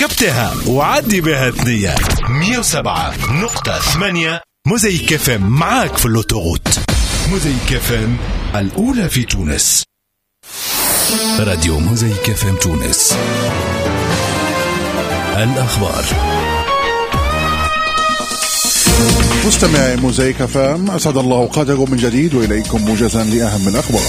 جبتها وعدي بها ثنية. 107.8 موزايك اف ام معاك في اللوتوغوت. موزايك اف ام الأولى في تونس. راديو موزايك اف ام تونس. الأخبار. مستمعي موزايك اف ام، أسعد الله أوقاتكم من جديد وإليكم موجزا لأهم الأخبار.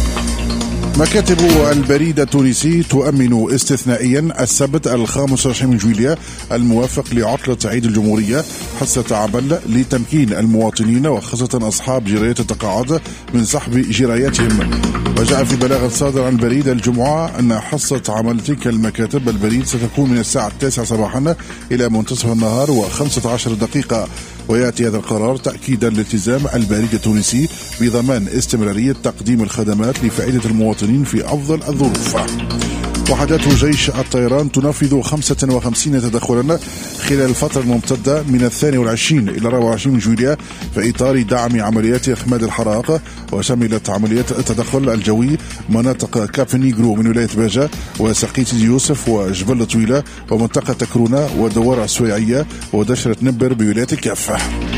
مكاتب البريد التونسي تؤمن استثنائيا السبت 25 جويلية الموافق لعطلة عيد الجمهورية حصة عمل لتمكين المواطنين وخاصة أصحاب جرايات التقاعد من سحب جراياتهم. وجاء في بلاغ صادر عن البريد الجمعة أن حصة عمل تلك المكاتب البريد ستكون من الساعة 9 صباحا إلى منتصف النهار و15 دقيقة. ويأتي هذا القرار تأكيدا لالتزام البريد التونسي بضمان استمرارية تقديم الخدمات لفائدة المواطنين في أفضل الظروف. وحدات جيش الطيران تنفذ 55 تدخلا خلال الفترة الممتدة من 22 إلى 24 جويلية في إطار دعم عمليات إخماد الحرائق، وشملت عمليات التدخل الجوي مناطق كاب نيغرو من ولاية باجة وسقيت سيدي يوسف وجبل طويلة ومنطقة تكرونة ودوار السويعية ودشرة نبر بولاية الكافة.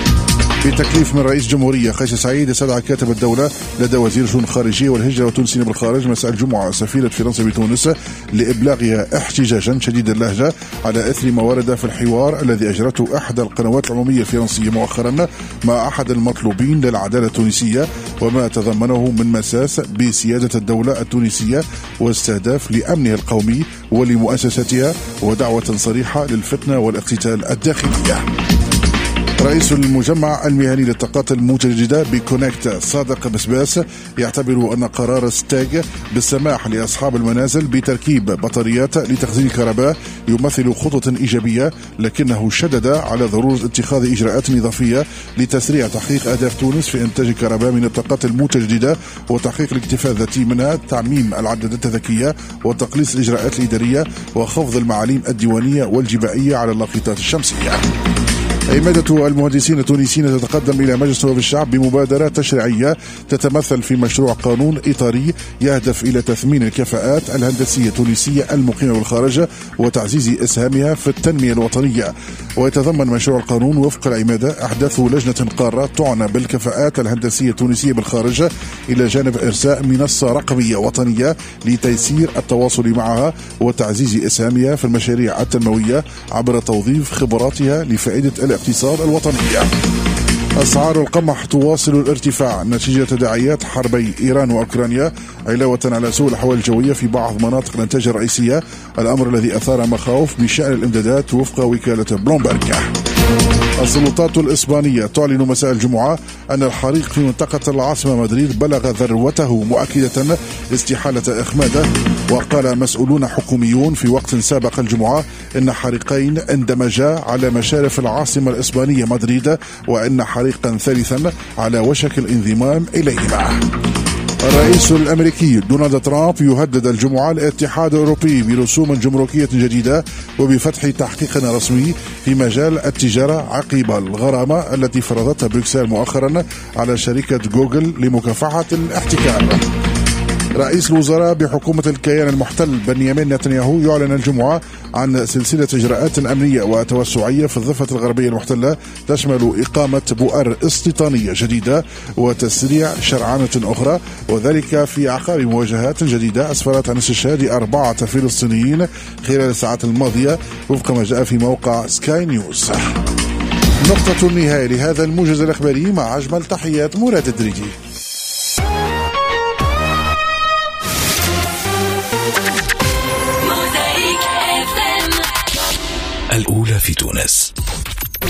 بتكليف من رئيس جمهورية قيس سعيد استدعى كاتب الدولة لدى وزير الشؤون الخارجية والهجرة والتونسيين بالخارج مساء الجمعة سفيرة فرنسا بتونس لإبلاغها احتجاجا شديد اللهجة على إثر ما ورد في الحوار الذي أجرته إحدى القنوات العمومية الفرنسية مؤخرا مع أحد المطلوبين للعدالة التونسية، وما تضمنه من مساس بسيادة الدولة التونسية واستهداف لأمنها القومي ولمؤسساتها ودعوة صريحة للفتنة والاقتتال الداخلية. رئيس المجمع المهني للطاقات المتجددة بكونكت صادق بسباس يعتبر أن قرار ستاج بالسماح لأصحاب المنازل بتركيب بطاريات لتخزين الكهرباء يمثل خطوة إيجابية، لكنه شدد على ضرورة اتخاذ إجراءات إضافية لتسريع تحقيق أهداف تونس في إنتاج الكهرباء من الطاقات المتجددة وتحقيق الاكتفاء الذاتي منها، تعميم العدادات الذكية وتقليص الإجراءات الإدارية وخفض المعاليم الديوانية والجبائية على اللاقطات الشمسية. عمادة المهندسين التونسيين تتقدم إلى مجلس نواب الشعب بمبادرة تشريعية تتمثل في مشروع قانون إطاري يهدف إلى تثمين الكفاءات الهندسية التونسية المقيمة بالخارج وتعزيز إسهامها في التنمية الوطنية. ويتضمن مشروع القانون وفق العمادة أحداث لجنة قارة تعنى بالكفاءات الهندسية التونسية بالخارج، إلى جانب إرساء منصة رقمية وطنية لتيسير التواصل معها وتعزيز إسهامها في المشاريع التنموية عبر توظيف خبراتها لفائدة الاقتصاد الوطني. أسعار القمح تواصل الارتفاع نتيجة تداعيات حربي إيران وأوكرانيا علاوة على سوء الأحوال الجوية في بعض مناطق الإنتاج الرئيسية، الأمر الذي أثار مخاوف بشأن الإمدادات وفق وكالة بلومبرج. السلطات الإسبانية تعلن مساء الجمعة أن الحريق في منطقة العاصمة مدريد بلغ ذروته، مؤكدة استحالة إخماده. وقال مسؤولون حكوميون في وقت سابق الجمعة إن حريقين اندمجا على مشارف العاصمة الإسبانية مدريد، وإن حريقا ثالثا على وشك الانضمام إليهما. الرئيس الأمريكي دونالد ترامب يهدد الجمعة الاتحاد الأوروبي برسوم جمركية جديدة وبفتح تحقيق رسمي في مجال التجارة عقب الغرامة التي فرضتها بروكسل مؤخرا على شركة جوجل لمكافحة الاحتكار. رئيس الوزراء بحكومة الكيان المحتل بنيامين نتنياهو يعلن الجمعة عن سلسلة إجراءات أمنية وتوسعية في الضفة الغربية المحتلة تشمل إقامة بؤر استيطانية جديدة وتسريع شرعنة أخرى، وذلك في أعقاب مواجهات جديدة أسفرت عن استشهاد 4 فلسطينيين خلال الساعات الماضية وفق ما جاء في موقع سكاي نيوز. نقطة النهاية لهذا الموجز الإخباري مع أجمل تحيات مراد الدريدي. الأولى في تونس.